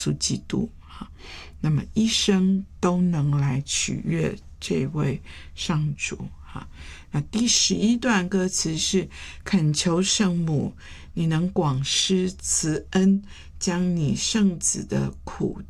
稣基督，那么一生都能来取悦这位上主。那第11段歌词是恳求圣母，你能广施慈恩，将你圣子的苦